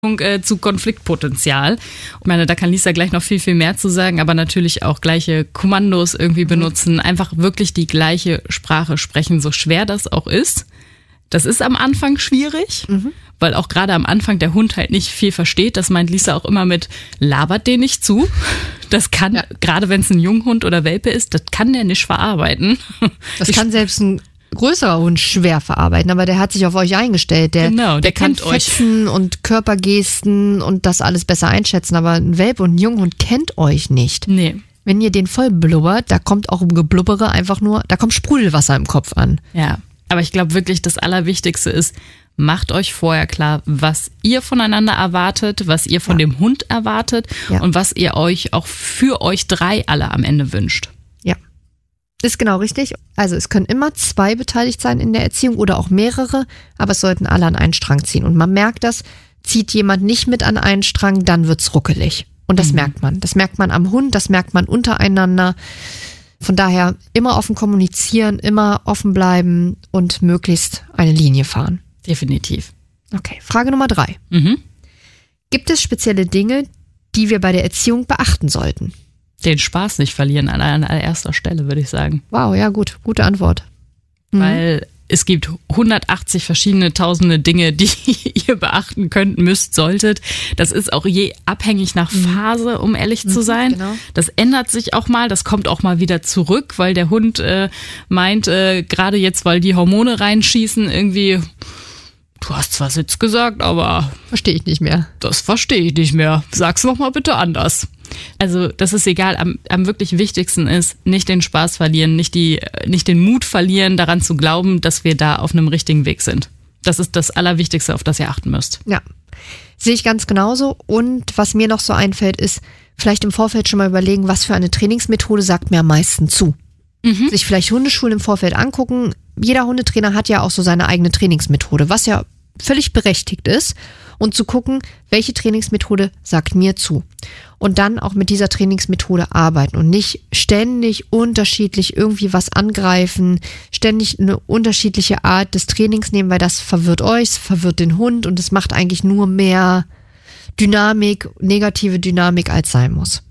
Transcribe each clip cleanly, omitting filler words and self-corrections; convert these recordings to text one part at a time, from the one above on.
zu Konfliktpotenzial. Ich meine, da kann Lisa gleich noch viel, viel mehr zu sagen, aber natürlich auch gleiche Kommandos irgendwie benutzen, einfach wirklich die gleiche Sprache sprechen, so schwer das auch ist. Das ist am Anfang schwierig, weil auch gerade am Anfang der Hund halt nicht viel versteht. Das meint Lisa auch immer mit, labert den nicht zu. Das kann, gerade wenn es ein Junghund oder Welpe ist, das kann der nicht verarbeiten. Das kann selbst ein größerer Hund schwer verarbeiten, aber der hat sich auf euch eingestellt. Der kann kennt euch. Fetzen und Körpergesten und das alles besser einschätzen, aber ein Welpe und ein Junghund kennt euch nicht. Nee. Wenn ihr den voll blubbert, da kommt auch im Geblubbere einfach nur, da kommt Sprudelwasser im Kopf an. Ja, aber ich glaube wirklich, das Allerwichtigste ist, macht euch vorher klar, was ihr voneinander erwartet, was ihr von dem Hund erwartet und was ihr euch auch für euch drei alle am Ende wünscht. Ja, ist genau richtig. Also es können immer 2 beteiligt sein in der Erziehung oder auch mehrere, aber es sollten alle an einen Strang ziehen. Und man merkt das, zieht jemand nicht mit an einen Strang, dann wird's ruckelig. Und das merkt man. Das merkt man am Hund, das merkt man untereinander. Von daher immer offen kommunizieren, immer offen bleiben und möglichst eine Linie fahren. Definitiv. Okay, Frage Nummer 3. Gibt es spezielle Dinge, die wir bei der Erziehung beachten sollten? Den Spaß nicht verlieren an allererster Stelle, würde ich sagen. Wow, ja gut, gute Antwort. Weil es gibt 180 verschiedene tausende Dinge, die ihr beachten könnt, müsst, solltet. Das ist auch je abhängig nach Phase, um ehrlich zu sein. Genau. Das ändert sich auch mal, das kommt auch mal wieder zurück, weil der Hund meint, gerade jetzt, weil die Hormone reinschießen, irgendwie, du hast zwar Sitz gesagt, aber Verstehe ich nicht mehr. das verstehe ich nicht mehr. Sag's noch mal bitte anders. Also das ist egal, am wirklich wichtigsten ist, nicht den Spaß verlieren, nicht den Mut verlieren, daran zu glauben, dass wir da auf einem richtigen Weg sind. Das ist das Allerwichtigste, auf das ihr achten müsst. Ja, sehe ich ganz genauso. Und was mir noch so einfällt, ist, vielleicht im Vorfeld schon mal überlegen, was für eine Trainingsmethode sagt mir am meisten zu. Sich vielleicht Hundeschulen im Vorfeld angucken. Jeder Hundetrainer hat ja auch so seine eigene Trainingsmethode, was ja völlig berechtigt ist. Und zu gucken, welche Trainingsmethode sagt mir zu. Und dann auch mit dieser Trainingsmethode arbeiten und nicht ständig unterschiedlich irgendwie was angreifen, ständig eine unterschiedliche Art des Trainings nehmen, weil das verwirrt euch, es verwirrt den Hund und es macht eigentlich nur mehr Dynamik, negative Dynamik, als sein muss.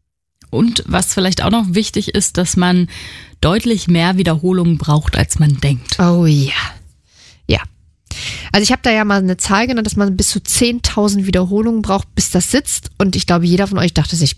Und was vielleicht auch noch wichtig ist, dass man deutlich mehr Wiederholungen braucht, als man denkt. Oh ja. Ja. Also ich habe da ja mal eine Zahl genannt, dass man bis zu 10.000 Wiederholungen braucht, bis das sitzt. Und ich glaube, jeder von euch dachte sich,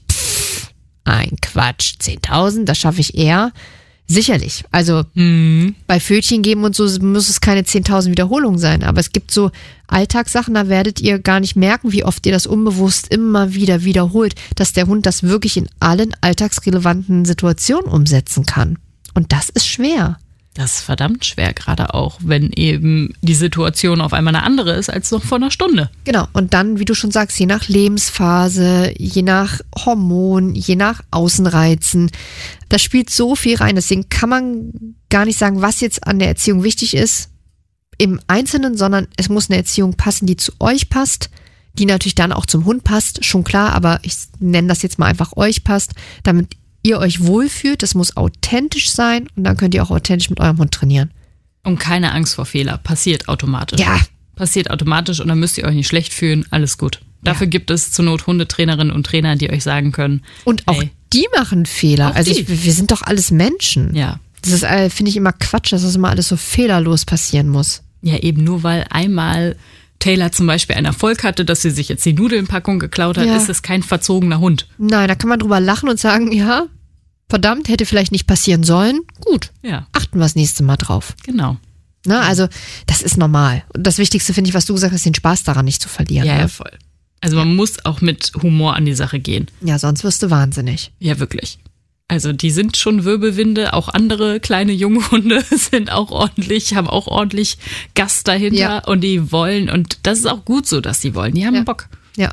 ein Quatsch, 10.000, das schaffe ich eher. Sicherlich. Also bei Pfötchen geben und so muss es keine 10.000 Wiederholungen sein. Aber es gibt so Alltagssachen, da werdet ihr gar nicht merken, wie oft ihr das unbewusst immer wieder wiederholt, dass der Hund das wirklich in allen alltagsrelevanten Situationen umsetzen kann. Und das ist schwer. Das ist verdammt schwer, gerade auch, wenn eben die Situation auf einmal eine andere ist als noch vor einer Stunde. Genau, und dann, wie du schon sagst, je nach Lebensphase, je nach Hormon, je nach Außenreizen, da spielt so viel rein. Deswegen kann man gar nicht sagen, was jetzt an der Erziehung wichtig ist im Einzelnen, sondern es muss eine Erziehung passen, die zu euch passt, die natürlich dann auch zum Hund passt, schon klar, aber ich nenne das jetzt mal einfach euch passt, damit ihr euch wohlfühlt, das muss authentisch sein und dann könnt ihr auch authentisch mit eurem Hund trainieren. Und keine Angst vor Fehler, passiert automatisch. Ja. Passiert automatisch und dann müsst ihr euch nicht schlecht fühlen, alles gut. Dafür gibt es zur Not Hundetrainerinnen und Trainer, die euch sagen können. Und auch die machen Fehler. Auch also die. wir sind doch alles Menschen. Ja. Das ist, finde ich, immer Quatsch, dass das immer alles so fehlerlos passieren muss. Ja, eben nur weil einmal Taylor zum Beispiel einen Erfolg hatte, dass sie sich jetzt die Nudelnpackung geklaut hat, ist es kein verzogener Hund. Nein, da kann man drüber lachen und sagen, ja, verdammt, hätte vielleicht nicht passieren sollen. Gut, achten wir das nächste Mal drauf. Genau. Na, also das ist normal. Und das Wichtigste finde ich, was du gesagt hast, den Spaß daran nicht zu verlieren. Ja, ne? ja, voll. Also man muss auch mit Humor an die Sache gehen. Ja, sonst wirst du wahnsinnig. Ja, wirklich. Also die sind schon Wirbelwinde, auch andere kleine Junghunde sind auch ordentlich, haben auch ordentlich Gas dahinter und die wollen, und das ist auch gut so, dass sie wollen, die haben Bock. Ja.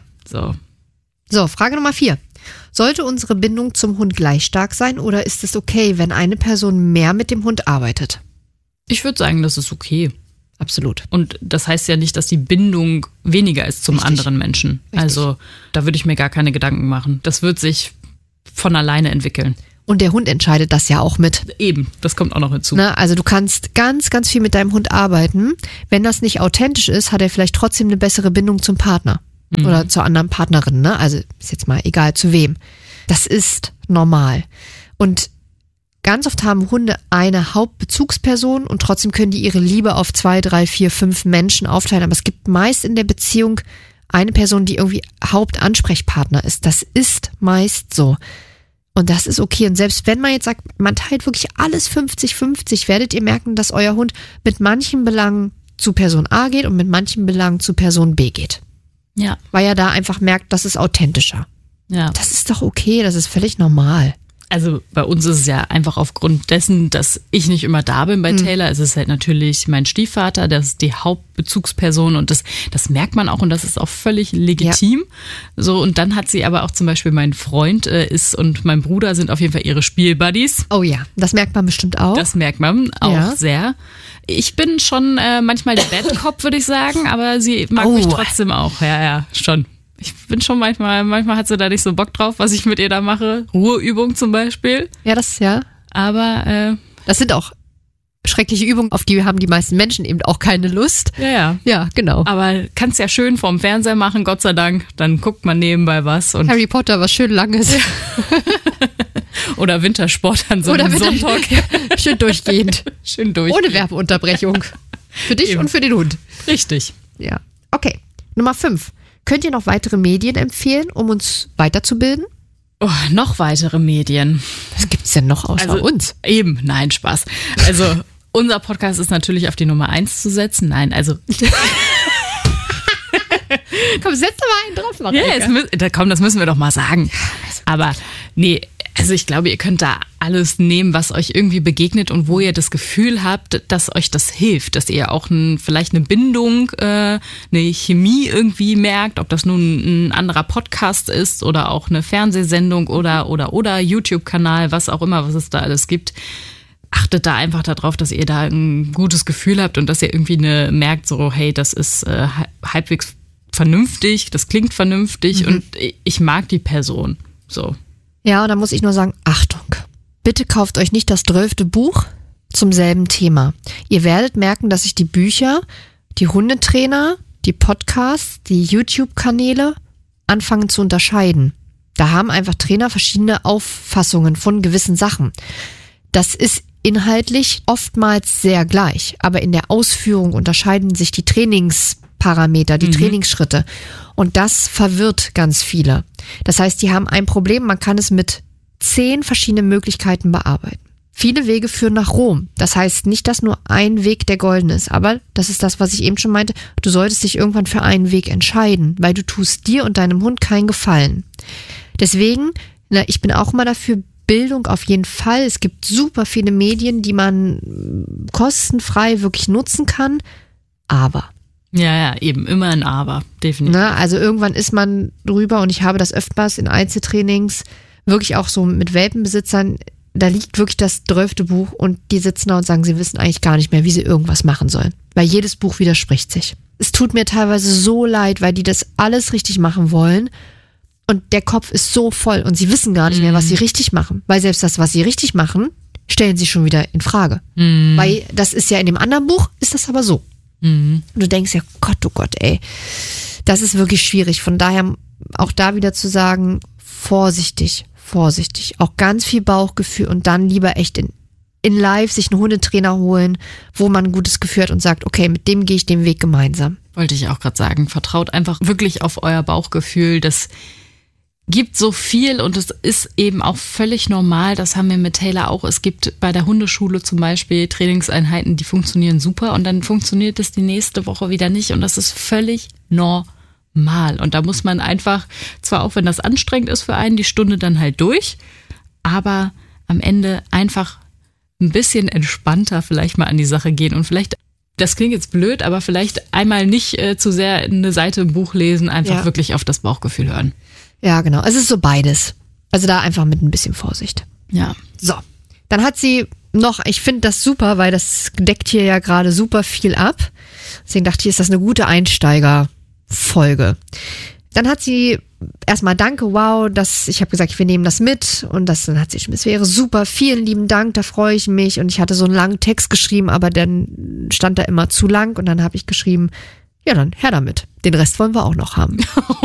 So, Frage Nummer 4. Sollte unsere Bindung zum Hund gleich stark sein oder ist es okay, wenn eine Person mehr mit dem Hund arbeitet? Ich würde sagen, das ist okay. Absolut. Und das heißt ja nicht, dass die Bindung weniger ist zum anderen Menschen. Richtig. Also da würde ich mir gar keine Gedanken machen. Das wird sich von alleine entwickeln. Und der Hund entscheidet das ja auch mit. Eben, das kommt auch noch hinzu. Ne? Also du kannst ganz, ganz viel mit deinem Hund arbeiten. Wenn das nicht authentisch ist, hat er vielleicht trotzdem eine bessere Bindung zum Partner. oder zur anderen Partnerin, ne? Also ist jetzt mal egal zu wem. Das ist normal. Und ganz oft haben Hunde eine Hauptbezugsperson und trotzdem können die ihre Liebe auf 2, 3, 4, 5 Menschen aufteilen. Aber es gibt meist in der Beziehung eine Person, die irgendwie Hauptansprechpartner ist. Das ist meist so. Und das ist okay. Und selbst wenn man jetzt sagt, man teilt wirklich alles 50-50, werdet ihr merken, dass euer Hund mit manchen Belangen zu Person A geht und mit manchen Belangen zu Person B geht. Ja. Weil er da einfach merkt, das ist authentischer. Ja. Das ist doch okay, das ist völlig normal. Also bei uns ist es ja einfach aufgrund dessen, dass ich nicht immer da bin bei Taylor. Es ist halt natürlich mein Stiefvater, das ist die Hauptbezugsperson und das merkt man auch und das ist auch völlig legitim. Ja. So, und dann hat sie aber auch zum Beispiel mein Freund und mein Bruder sind auf jeden Fall ihre Spielbuddies. Oh ja, das merkt man bestimmt auch. Das merkt man auch sehr. Ich bin schon manchmal der Bad Cop, würde ich sagen, aber sie mag mich trotzdem auch. Ja, schon. Ich bin schon manchmal hat sie da nicht so Bock drauf, was ich mit ihr da mache. Ruheübung zum Beispiel. Ja. Aber das sind auch schreckliche Übungen, auf die haben die meisten Menschen eben auch keine Lust. Ja. Ja, genau. Aber kannst ja schön vorm Fernseher machen, Gott sei Dank. Dann guckt man nebenbei was. Und Harry Potter, was schön Langes. Oder Wintersport an so einem Sonntag. Schön durchgehend. Schön durchgehend. Ohne Werbeunterbrechung. Für dich Eben. Und für den Hund. Richtig. Ja. Okay. Nummer 5. Könnt ihr noch weitere Medien empfehlen, um uns weiterzubilden? Oh, noch weitere Medien. Was gibt's denn noch außer uns? Eben, nein, Spaß. Also unser Podcast ist natürlich auf die Nummer 1 zu setzen. Nein, also... Komm, setz doch mal einen drauf, Mareike. Das müssen wir doch mal sagen. Aber nee, also ich glaube, ihr könnt da alles nehmen, was euch irgendwie begegnet und wo ihr das Gefühl habt, dass euch das hilft, dass ihr auch vielleicht eine Bindung, eine Chemie irgendwie merkt, ob das nun ein anderer Podcast ist oder auch eine Fernsehsendung oder YouTube-Kanal, was auch immer, was es da alles gibt. Achtet da einfach darauf, dass ihr da ein gutes Gefühl habt und dass ihr irgendwie merkt, so, hey, das ist halbwegs vernünftig, das klingt vernünftig und ich mag die Person. So. Ja, und da muss ich nur sagen, Achtung, bitte kauft euch nicht das 12. Buch zum selben Thema. Ihr werdet merken, dass sich die Bücher, die Hundetrainer, die Podcasts, die YouTube-Kanäle anfangen zu unterscheiden. Da haben einfach Trainer verschiedene Auffassungen von gewissen Sachen. Das ist inhaltlich oftmals sehr gleich, aber in der Ausführung unterscheiden sich die Trainingsparameter, die Trainingsschritte. Und das verwirrt ganz viele. Das heißt, die haben ein Problem, man kann es mit 10 verschiedenen Möglichkeiten bearbeiten. Viele Wege führen nach Rom. Das heißt nicht, dass nur ein Weg der goldene ist, aber das ist das, was ich eben schon meinte. Du solltest dich irgendwann für einen Weg entscheiden, weil du tust dir und deinem Hund keinen Gefallen. Deswegen, ich bin auch immer dafür, Bildung auf jeden Fall. Es gibt super viele Medien, die man kostenfrei wirklich nutzen kann, aber... Ja, eben, immer ein Aber, definitiv. Also irgendwann ist man drüber und ich habe das öfters in Einzeltrainings, wirklich auch so mit Welpenbesitzern, da liegt wirklich das 12. Buch und die sitzen da und sagen, sie wissen eigentlich gar nicht mehr, wie sie irgendwas machen sollen. Weil jedes Buch widerspricht sich. Es tut mir teilweise so leid, weil die das alles richtig machen wollen und der Kopf ist so voll und sie wissen gar nicht mehr, was sie richtig machen. Weil selbst das, was sie richtig machen, stellen sie schon wieder in Frage. Weil das ist ja in dem anderen Buch, ist das aber so. Und du denkst ja, oh Gott, ey, das ist wirklich schwierig. Von daher auch da wieder zu sagen, vorsichtig, auch ganz viel Bauchgefühl und dann lieber echt in live sich einen Hundetrainer holen, wo man ein gutes Gefühl hat und sagt, okay, mit dem gehe ich den Weg gemeinsam. Wollte ich auch gerade sagen, vertraut einfach wirklich auf euer Bauchgefühl, das gibt so viel und es ist eben auch völlig normal, das haben wir mit Taylor auch. Es gibt bei der Hundeschule zum Beispiel Trainingseinheiten, die funktionieren super und dann funktioniert es die nächste Woche wieder nicht und das ist völlig normal. Und da muss man einfach, zwar auch wenn das anstrengend ist für einen, die Stunde dann halt durch, aber am Ende einfach ein bisschen entspannter vielleicht mal an die Sache gehen und vielleicht, das klingt jetzt blöd, aber vielleicht einmal nicht zu sehr eine Seite im Buch lesen, einfach wirklich auf das Bauchgefühl hören. Ja, genau. Es ist so beides. Also da einfach mit ein bisschen Vorsicht. Ja. So. Dann hat sie noch, ich finde das super, weil das deckt hier ja gerade super viel ab. Deswegen dachte ich, ist das eine gute Einsteigerfolge. Dann hat sie erstmal danke, wow, ich habe gesagt, wir nehmen das mit und dann hat sie geschrieben, es wäre super, vielen lieben Dank, da freue ich mich und ich hatte so einen langen Text geschrieben, aber dann stand da immer zu lang und dann habe ich geschrieben, Ja, dann her damit. Den Rest wollen wir auch noch haben.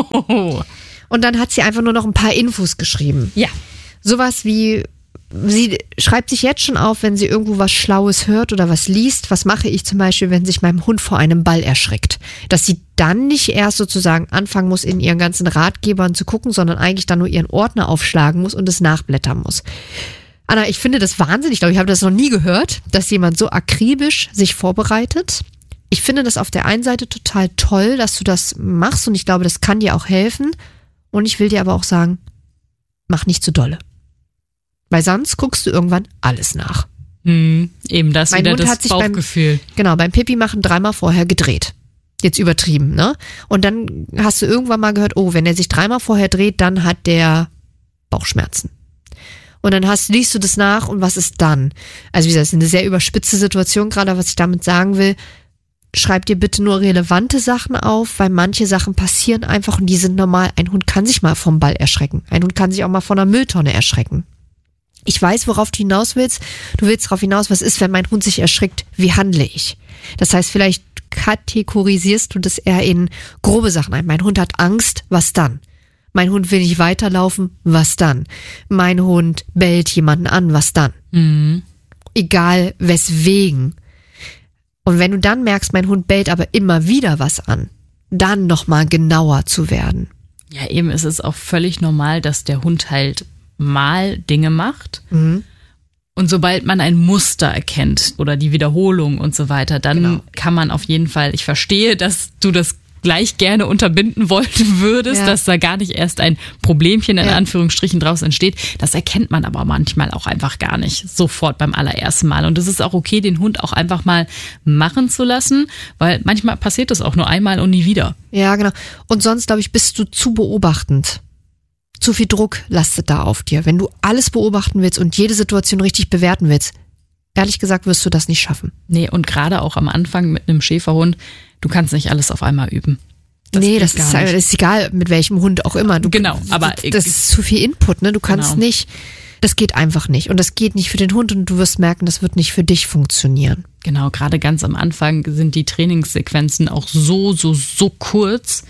Und dann hat sie einfach nur noch ein paar Infos geschrieben. Ja. Sowas wie, sie schreibt sich jetzt schon auf, wenn sie irgendwo was Schlaues hört oder was liest. Was mache ich zum Beispiel, wenn sich mein Hund vor einem Ball erschreckt? Dass sie dann nicht erst sozusagen anfangen muss, in ihren ganzen Ratgebern zu gucken, sondern eigentlich dann nur ihren Ordner aufschlagen muss und es nachblättern muss. Anna, ich finde das wahnsinnig. Ich glaube, ich habe das noch nie gehört, dass jemand so akribisch sich vorbereitet. Ich finde das auf der einen Seite total toll, dass du das machst und ich glaube, das kann dir auch helfen. Und ich will dir aber auch sagen, mach nicht zu dolle. Weil sonst guckst du irgendwann alles nach. Eben das, mein wieder Hund das hat sich Bauchgefühl. Beim Pipi machen 3-mal vorher gedreht. Jetzt übertrieben, ne? Und dann hast du irgendwann mal gehört, oh, wenn er sich 3-mal vorher dreht, dann hat der Bauchschmerzen. Und dann liest du das nach und was ist dann? Also wie gesagt, das ist eine sehr überspitzte Situation gerade, was ich damit sagen will. Schreib dir bitte nur relevante Sachen auf, weil manche Sachen passieren einfach und die sind normal. Ein Hund kann sich mal vom Ball erschrecken. Ein Hund kann sich auch mal von einer Mülltonne erschrecken. Ich weiß, worauf du hinaus willst. Du willst darauf hinaus, was ist, wenn mein Hund sich erschrickt? Wie handle ich? Das heißt, vielleicht kategorisierst du das eher in grobe Sachen ein. Mein Hund hat Angst, was dann? Mein Hund will nicht weiterlaufen, was dann? Mein Hund bellt jemanden an, was dann? Egal weswegen. Und wenn du dann merkst, mein Hund bellt aber immer wieder was an, dann nochmal genauer zu werden. Ja, eben ist es auch völlig normal, dass der Hund halt mal Dinge macht. Und sobald man ein Muster erkennt oder die Wiederholung und so weiter, dann kann man auf jeden Fall, ich verstehe, dass du das gleich gerne unterbinden wollten würdest, dass da gar nicht erst ein Problemchen in Anführungsstrichen draus entsteht. Das erkennt man aber manchmal auch einfach gar nicht sofort beim allerersten Mal. Und es ist auch okay, den Hund auch einfach mal machen zu lassen, weil manchmal passiert das auch nur einmal und nie wieder. Ja, genau. Und sonst, glaube ich, bist du zu beobachtend. Zu viel Druck lastet da auf dir. Wenn du alles beobachten willst und jede Situation richtig bewerten willst, ehrlich gesagt wirst du das nicht schaffen. Nee, und gerade auch am Anfang mit einem Schäferhund, du kannst nicht alles auf einmal üben. Das ist egal, mit welchem Hund auch immer. Aber das ist zu viel Input, ne? Du kannst nicht, das geht einfach nicht. Und das geht nicht für den Hund und du wirst merken, das wird nicht für dich funktionieren. Genau, gerade ganz am Anfang sind die Trainingssequenzen auch so kurz.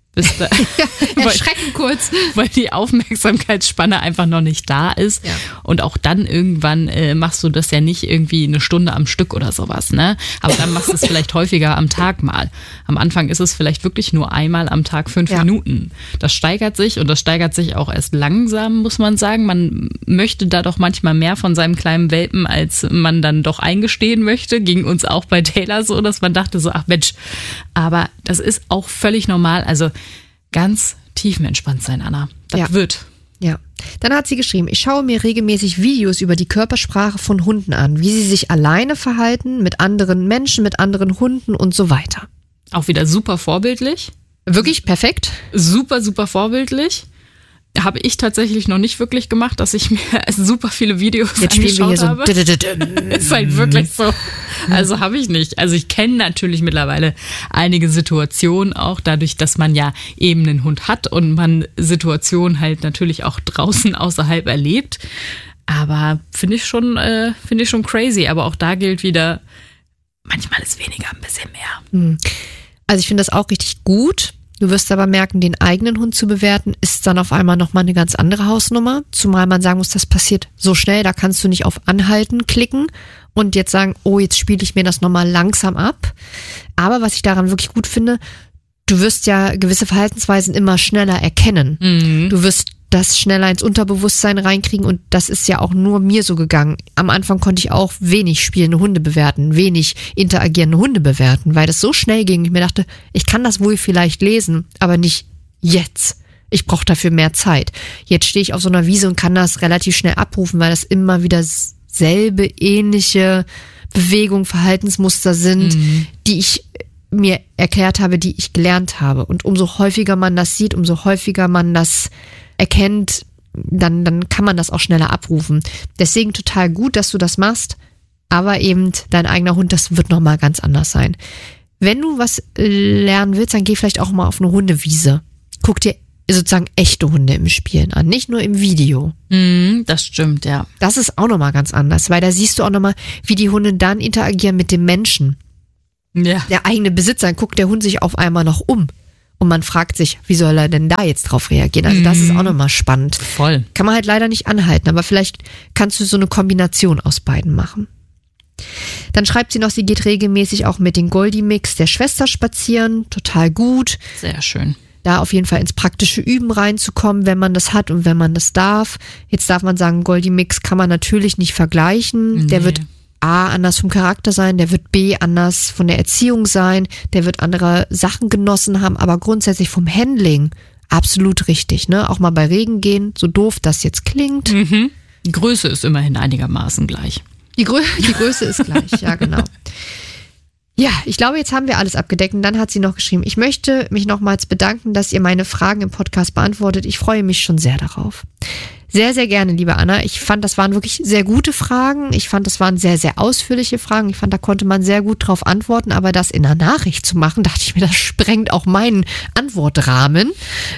Erschreckend kurz. Weil die Aufmerksamkeitsspanne einfach noch nicht da ist. Ja. Und auch dann irgendwann machst du das ja nicht irgendwie eine Stunde am Stück oder sowas, ne? Aber dann machst du es vielleicht häufiger am Tag mal. Am Anfang ist es vielleicht wirklich nur einmal am Tag 5 Minuten. Das steigert sich und das steigert sich auch erst langsam, muss man sagen. Man möchte da doch manchmal mehr von seinem kleinen Welpen, als man dann doch eingestehen möchte. Ging uns auch bei Taylor so, dass man dachte so, ach Mensch, aber das ist auch völlig normal. Also ganz tiefenentspannt sein, Anna. Das wird. Ja. Dann hat sie geschrieben, ich schaue mir regelmäßig Videos über die Körpersprache von Hunden an, wie sie sich alleine verhalten, mit anderen Menschen, mit anderen Hunden und so weiter. Auch wieder super vorbildlich. Wirklich perfekt. Super vorbildlich. Habe ich tatsächlich noch nicht wirklich gemacht, dass ich mir super viele Videos angeschaut habe. Ist halt wirklich so. Also habe ich nicht. Also ich kenne natürlich mittlerweile einige Situationen auch, dadurch, dass man ja eben einen Hund hat und man Situationen halt natürlich auch draußen außerhalb erlebt. Aber finde ich schon crazy. Aber auch da gilt wieder, manchmal ist weniger ein bisschen mehr. Also ich finde das auch richtig gut. Du wirst aber merken, den eigenen Hund zu bewerten, ist dann auf einmal nochmal eine ganz andere Hausnummer. Zumal man sagen muss, das passiert so schnell, da kannst du nicht auf Anhalten klicken und jetzt sagen, oh, jetzt spiele ich mir das nochmal langsam ab. Aber was ich daran wirklich gut finde, du wirst ja gewisse Verhaltensweisen immer schneller erkennen. Du wirst das schneller ins Unterbewusstsein reinkriegen und das ist ja auch nur mir so gegangen. Am Anfang konnte ich auch wenig spielende Hunde bewerten, wenig interagierende Hunde bewerten, weil das so schnell ging. Ich mir dachte, ich kann das wohl vielleicht lesen, aber nicht jetzt. Ich brauche dafür mehr Zeit. Jetzt stehe ich auf so einer Wiese und kann das relativ schnell abrufen, weil das immer wieder selbe, ähnliche Bewegung, Verhaltensmuster sind, die ich mir erklärt habe, die ich gelernt habe. Und umso häufiger man das sieht, umso häufiger man das erkennt, dann kann man das auch schneller abrufen. Deswegen total gut, dass du das machst, aber eben dein eigener Hund, das wird nochmal ganz anders sein. Wenn du was lernen willst, dann geh vielleicht auch mal auf eine Hundewiese. Guck dir sozusagen echte Hunde im Spielen an, nicht nur im Video. Das stimmt, ja. Das ist auch nochmal ganz anders, weil da siehst du auch nochmal, wie die Hunde dann interagieren mit dem Menschen. Ja. Der eigene Besitzer, dann guckt der Hund sich auf einmal noch um. Und man fragt sich, wie soll er denn da jetzt drauf reagieren? Also das ist auch nochmal spannend. Voll. Kann man halt leider nicht anhalten, aber vielleicht kannst du so eine Kombination aus beiden machen. Dann schreibt sie noch, sie geht regelmäßig auch mit den Goldie-Mix der Schwester spazieren. Total gut. Sehr schön. Da auf jeden Fall ins praktische Üben reinzukommen, wenn man das hat und wenn man das darf. Jetzt darf man sagen, Goldie-Mix kann man natürlich nicht vergleichen. Nee. Der wird A, anders vom Charakter sein, der wird B, anders von der Erziehung sein, der wird andere Sachen genossen haben, aber grundsätzlich vom Handling absolut richtig, ne? Auch mal bei Regen gehen, so doof das jetzt klingt. Die Größe ist immerhin einigermaßen gleich. Die Größe ist gleich, ja genau. Ja, ich glaube, jetzt haben wir alles abgedeckt und dann hat sie noch geschrieben, ich möchte mich nochmals bedanken, dass ihr meine Fragen im Podcast beantwortet. Ich freue mich schon sehr darauf. Sehr, sehr gerne, liebe Anna. Ich fand, das waren wirklich sehr gute Fragen. Ich fand, das waren sehr, sehr ausführliche Fragen. Ich fand, da konnte man sehr gut drauf antworten. Aber das in einer Nachricht zu machen, dachte ich mir, das sprengt auch meinen Antwortrahmen.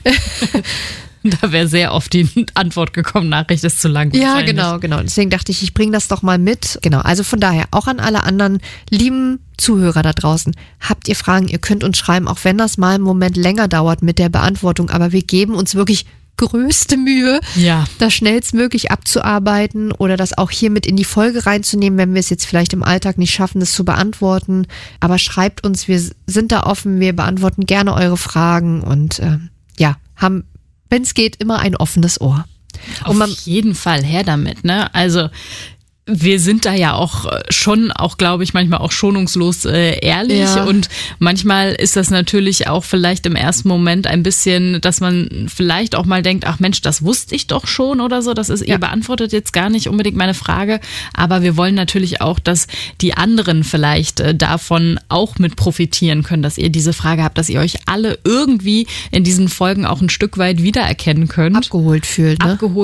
Da wäre sehr oft die Antwort gekommen, Nachricht ist zu lang. Ja, genau. Deswegen dachte ich bringe das doch mal mit. Genau, also von daher, auch an alle anderen lieben Zuhörer da draußen, habt ihr Fragen, ihr könnt uns schreiben, auch wenn das mal einen Moment länger dauert mit der Beantwortung. Aber wir geben uns wirklich größte Mühe, das schnellstmöglich abzuarbeiten oder das auch hier mit in die Folge reinzunehmen, wenn wir es jetzt vielleicht im Alltag nicht schaffen, das zu beantworten. Aber schreibt uns, wir sind da offen, wir beantworten gerne eure Fragen und haben, wenn es geht, immer ein offenes Ohr. Auf jeden Fall her damit, ne? Also wir sind da ja auch schon, glaube ich, manchmal auch schonungslos ehrlich und manchmal ist das natürlich auch vielleicht im ersten Moment ein bisschen, dass man vielleicht auch mal denkt, ach Mensch, das wusste ich doch schon oder so, ihr beantwortet jetzt gar nicht unbedingt meine Frage, aber wir wollen natürlich auch, dass die anderen vielleicht davon auch mit profitieren können, dass ihr diese Frage habt, dass ihr euch alle irgendwie in diesen Folgen auch ein Stück weit wiedererkennen könnt. Abgeholt fühlt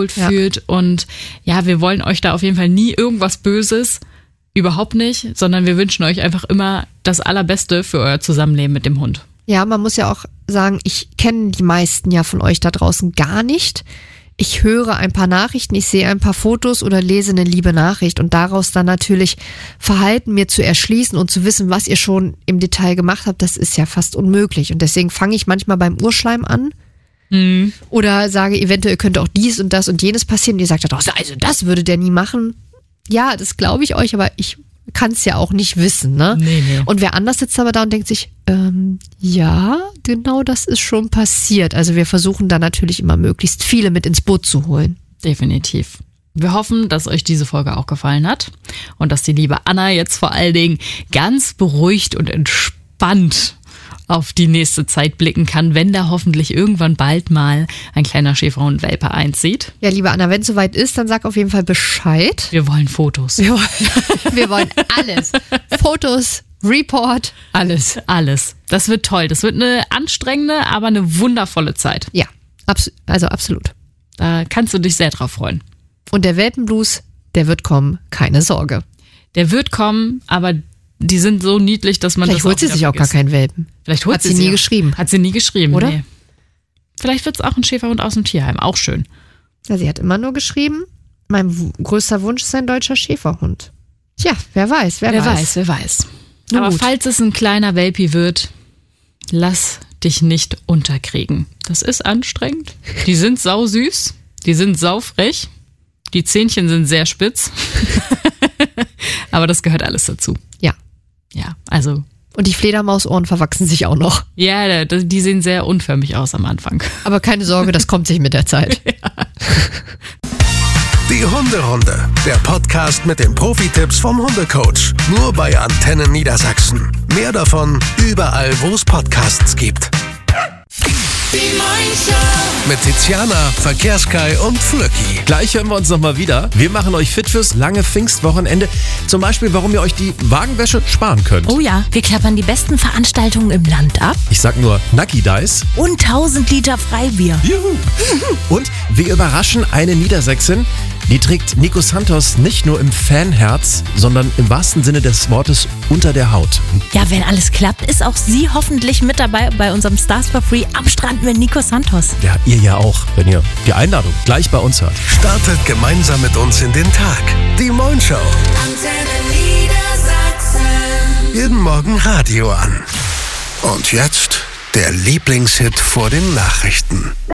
und ja, wir wollen euch da auf jeden Fall nie irgendwas Böses, überhaupt nicht, sondern wir wünschen euch einfach immer das Allerbeste für euer Zusammenleben mit dem Hund. Ja, man muss ja auch sagen, ich kenne die meisten ja von euch da draußen gar nicht. Ich höre ein paar Nachrichten, ich sehe ein paar Fotos oder lese eine liebe Nachricht und daraus dann natürlich Verhalten mir zu erschließen und zu wissen, was ihr schon im Detail gemacht habt, das ist ja fast unmöglich. Und deswegen fange ich manchmal beim Urschleim an. Oder sage, eventuell könnte auch dies und das und jenes passieren. Und ihr sagt, also das würde der nie machen. Ja, das glaube ich euch, aber ich kann es ja auch nicht wissen, ne? Nee. Und wer anders sitzt aber da und denkt sich, ja, genau das ist schon passiert. Also wir versuchen da natürlich immer möglichst viele mit ins Boot zu holen. Definitiv. Wir hoffen, dass euch diese Folge auch gefallen hat und dass die liebe Anna jetzt vor allen Dingen ganz beruhigt und entspannt auf die nächste Zeit blicken kann, wenn da hoffentlich irgendwann bald mal ein kleiner Schäferhund-Welpe einzieht. Ja, liebe Anna, wenn es soweit ist, dann sag auf jeden Fall Bescheid. Wir wollen Fotos. Wir wollen alles. Fotos, Report. Alles. Das wird toll. Das wird eine anstrengende, aber eine wundervolle Zeit. Ja, also absolut. Da kannst du dich sehr drauf freuen. Und der Welpenblues, der wird kommen, keine Sorge. Der wird kommen, aber die sind so niedlich, dass man Vielleicht das holt sie sich auch gar keinen Welpen. Vielleicht holt sie nie geschrieben. Hat sie nie geschrieben, oder? Nee. Vielleicht wird es auch ein Schäferhund aus dem Tierheim, auch schön. Ja, sie hat immer nur geschrieben, mein größter Wunsch ist ein deutscher Schäferhund. Tja, wer weiß. Wer weiß. Nun Aber gut. falls es ein kleiner Welpi wird, lass dich nicht unterkriegen. Das ist anstrengend. Die sind sausüß, die sind saufrech, die Zähnchen sind sehr spitz. Aber das gehört alles dazu. Ja, also. Und die Fledermausohren verwachsen sich auch noch. Ja, die sehen sehr unförmig aus am Anfang. Aber keine Sorge, das kommt sich mit der Zeit. Ja. Die Hunderunde, der Podcast mit den Profi-Tipps vom Hundecoach. Nur bei Antenne Niedersachsen. Mehr davon überall, wo es Podcasts gibt. Die Moin-Show. Mit Tiziana, Verkehrskai und Flöcki. Gleich hören wir uns nochmal wieder. Wir machen euch fit fürs lange Pfingstwochenende. Zum Beispiel, warum ihr euch die Wagenwäsche sparen könnt. Oh ja, wir klappern die besten Veranstaltungen im Land ab. Ich sag nur Nucky Dice. Und 1000 Liter Freibier. Juhu. Und wir überraschen eine Niedersächsin. Die trägt Nico Santos nicht nur im Fanherz, sondern im wahrsten Sinne des Wortes unter der Haut. Ja, wenn alles klappt, ist auch sie hoffentlich mit dabei bei unserem Stars for Free am Strand mit Nico Santos. Ja, ihr ja auch, wenn ihr die Einladung gleich bei uns hört. Startet gemeinsam mit uns in den Tag. Die Moin-Show. Antenne Niedersachsen. jeden Morgen Radio an. Und jetzt der Lieblingshit vor den Nachrichten.